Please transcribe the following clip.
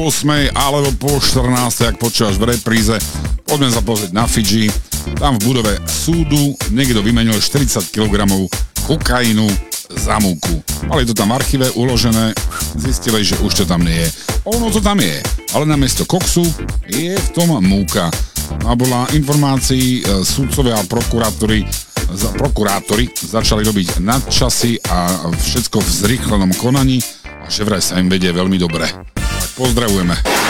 8 alebo po 14, ak počúvaš v repríze. Poďme sa pozrieť na Fidži. Tam v budove súdu niekto vymenil 40 kg kokainu za múku. Mali to tam v archíve uložené, zistili, že už to tam nie je. Ono to tam je, ale namiesto koksu je v tom múka. A podľa informácií sudcovia a prokurátori začali robiť nadčasy a všetko v zrýchlenom konaní a že vraj sa im vedie veľmi dobre. Tak pozdravujeme.